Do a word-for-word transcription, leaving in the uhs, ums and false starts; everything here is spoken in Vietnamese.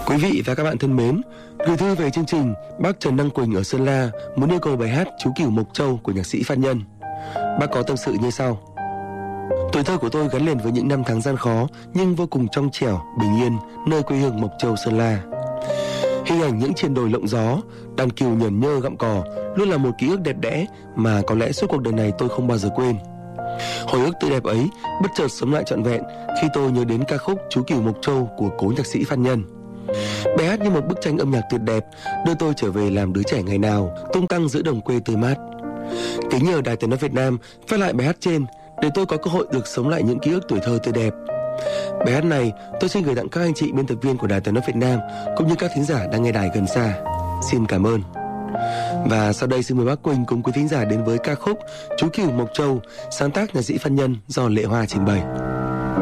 Quý vị và các bạn thân mến, gửi thư về chương trình, bác Trần Đăng Quỳnh ở Sơn La muốn yêu cầu bài hát Chú Cửu Mộc Châu của nhạc sĩ Phan Nhân. Bác có tâm sự như sau: tuổi thơ của tôi gắn liền với những năm tháng gian khó nhưng vô cùng trong trẻo, bình yên nơi quê hương Mộc Châu Sơn La. Hình ảnh những triền đồi lộng gió, đàn cừu nhởn nhơ gặm cỏ luôn là một ký ức đẹp đẽ mà có lẽ suốt cuộc đời này tôi không bao giờ quên. Hồi ức tươi đẹp ấy bất chợt sống lại trọn vẹn khi tôi nhớ đến ca khúc Chú Cửu Mộc Châu của cố nhạc sĩ Phan Nhân. Bài hát như một bức tranh âm nhạc tuyệt đẹp đưa tôi trở về làm đứa trẻ ngày nào, tung tăng giữa đồng quê tươi mát. Kính nhờ Đài Tiếng nói Việt Nam phát lại bài hát trên để tôi có cơ hội được sống lại những ký ức tuổi thơ tươi đẹp. Bài hát này tôi xin gửi tặng các anh chị biên tập viên của Đài Tiếng nói Việt Nam cũng như các thính giả đang nghe đài gần xa. Xin cảm ơn. Và sau đây xin mời bác Quỳnh cùng quý thính giả đến với ca khúc Chú Cửu Mộc Châu, sáng tác nhạc sĩ Phan Nhân do Lệ Hoa trình bày.